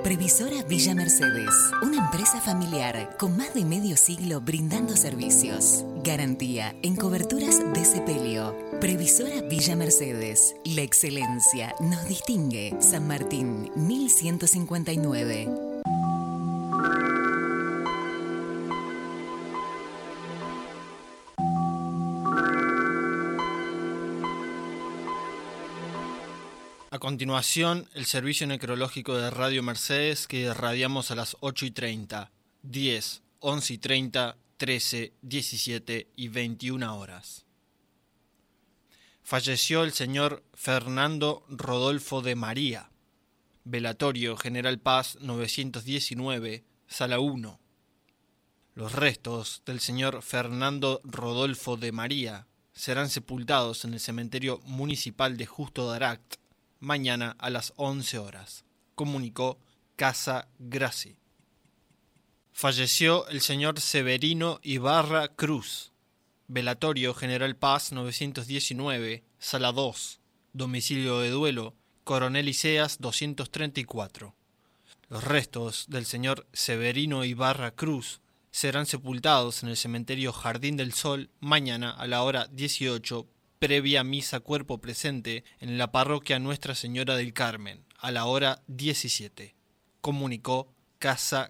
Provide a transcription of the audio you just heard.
Previsora Villa Mercedes, una empresa familiar con más de medio siglo brindando servicios. Garantía en coberturas de sepelio. Previsora Villa Mercedes, la excelencia nos distingue. San Martín, 1159. A continuación, el servicio necrológico de Radio Mercedes que irradiamos a las 8:30, 10, 11:30, 13, 17 y 21 horas. Falleció el señor Fernando Rodolfo de María. Velatorio General Paz 919, Sala 1. Los restos del señor Fernando Rodolfo de María serán sepultados en el cementerio municipal de Justo Daract mañana a las 11 horas, comunicó Casa Graci. Falleció el señor Severino Ibarra Cruz. Velatorio General Paz 919, Sala 2, domicilio de duelo, Coronel Iseas 234. Los restos del señor Severino Ibarra Cruz serán sepultados en el cementerio Jardín del Sol mañana a la hora 18, previa misa cuerpo presente en la parroquia Nuestra Señora del Carmen, a la hora 17, comunicó Casa